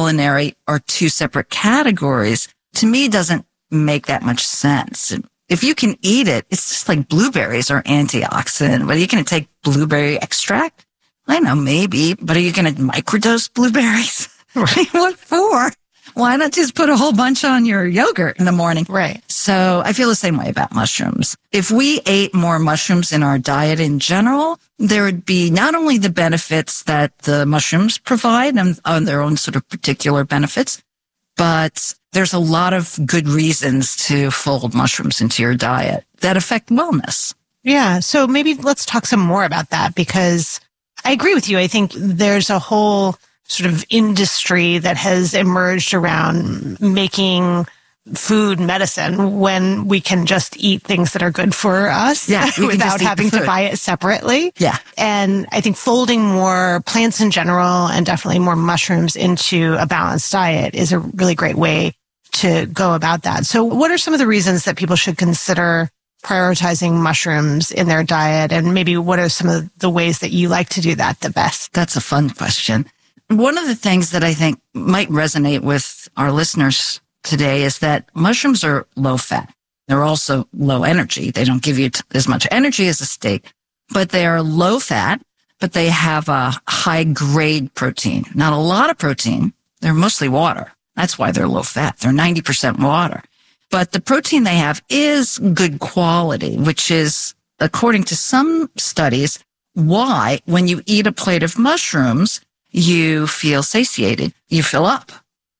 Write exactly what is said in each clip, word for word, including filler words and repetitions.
culinary are two separate categories, to me doesn't make that much sense. If you can eat it, it's just like blueberries are antioxidant. But are you going to take blueberry extract? I don't know, maybe. But are you going to microdose blueberries? Right. What for? Why not just put a whole bunch on your yogurt in the morning? Right. So I feel the same way about mushrooms. If we ate more mushrooms in our diet in general, there would be not only the benefits that the mushrooms provide and on their own sort of particular benefits, but there's a lot of good reasons to fold mushrooms into your diet that affect wellness. Yeah. So maybe let's talk some more about that, because I agree with you. I think there's a whole sort of industry that has emerged around making food medicine when we can just eat things that are good for us yeah, without having to buy it separately. Yeah. And I think folding more plants in general and definitely more mushrooms into a balanced diet is a really great way to go about that. So what are some of the reasons that people should consider prioritizing mushrooms in their diet? And maybe what are some of the ways that you like to do that the best? That's a fun question. One of the things that I think might resonate with our listeners today is that mushrooms are low fat. They're also low energy. They don't give you t- as much energy as a steak, but they are low fat, but they have a high grade protein. Not a lot of protein. They're mostly water. That's why they're low fat. They're ninety percent water. But the protein they have is good quality, which is, according to some studies, why when you eat a plate of mushrooms, you feel satiated, you fill up.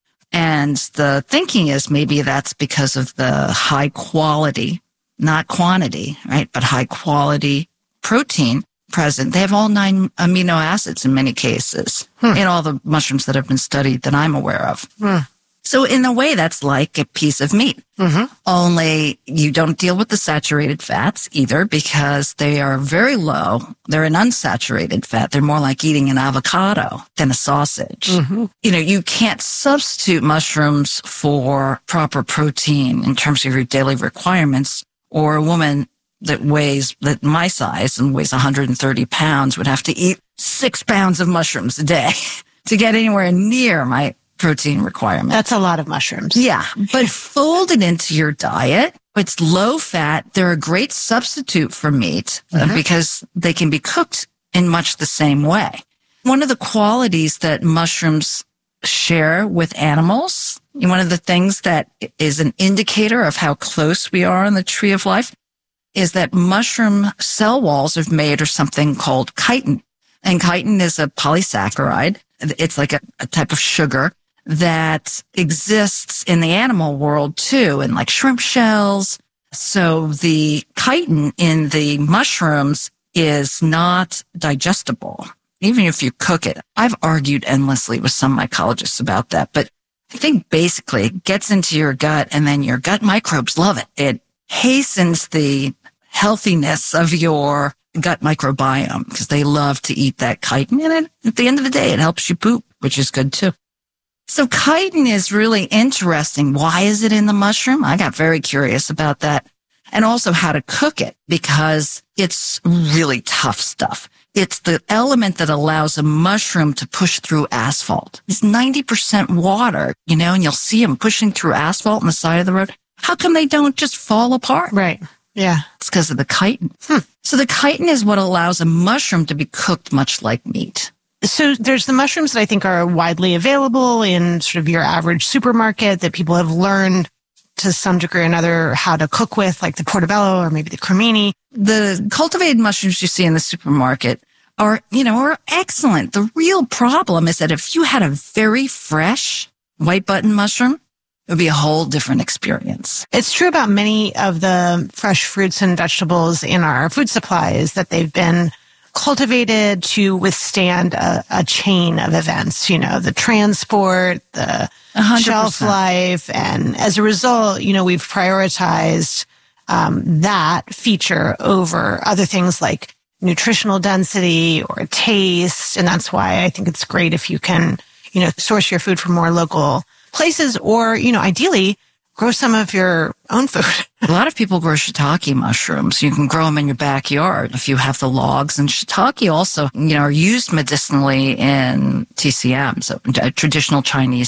And the thinking is maybe that's because of the high quality, not quantity, right? But high quality protein present. They have all nine amino acids in many cases hmm. in all the mushrooms that have been studied that I'm aware of. Hmm. So in a way, that's like a piece of meat. Mm-hmm. Only you don't deal with the saturated fats either because they are very low. They're an unsaturated fat. They're more like eating an avocado than a sausage. Mm-hmm. You know, you can't substitute mushrooms for proper protein in terms of your daily requirements, or a woman that weighs that my size and weighs one hundred thirty pounds would have to eat six pounds of mushrooms a day to get anywhere near my protein requirement. That's a lot of mushrooms. Yeah, but fold it into your diet. It's low fat. They're a great substitute for meat mm-hmm. uh, because they can be cooked in much the same way. One of the qualities that mushrooms share with animals, one of the things that is an indicator of how close we are on the tree of life, is that mushroom cell walls are made of something called chitin. And chitin is a polysaccharide. It's like a, a type of sugar that exists in the animal world too, in like shrimp shells. So the chitin in the mushrooms is not digestible, even if you cook it. I've argued endlessly with some mycologists about that, but I think basically it gets into your gut and then your gut microbes love it. It hastens the healthiness of your gut microbiome because they love to eat that chitin. And it, at the end of the day, it helps you poop, which is good too. So chitin is really interesting. Why is it in the mushroom? I got very curious about that. And also how to cook it, because it's really tough stuff. It's the element that allows a mushroom to push through asphalt. It's ninety percent water, you know, and you'll see them pushing through asphalt on the side of the road. How come they don't just fall apart? Right. Yeah. It's because of the chitin. Hmm. So the chitin is what allows a mushroom to be cooked much like meat. So there's the mushrooms that I think are widely available in sort of your average supermarket that people have learned to some degree or another how to cook with, like the portobello or maybe the cremini. The cultivated mushrooms you see in the supermarket are, you know, are excellent. The real problem is that if you had a very fresh white button mushroom, it would be a whole different experience. It's true about many of the fresh fruits and vegetables in our food supply is that they've been cultivated to withstand a, a chain of events, you know, the transport, the one hundred percent shelf life. And as a result, you know, we've prioritized um, that feature over other things like nutritional density or taste. And that's why I think it's great if you can, you know, source your food from more local places or, you know, ideally grow some of your own food. A lot of people grow shiitake mushrooms. You can grow them in your backyard if you have the logs. And shiitake also, you know, are used medicinally in T C M, so traditional Chinese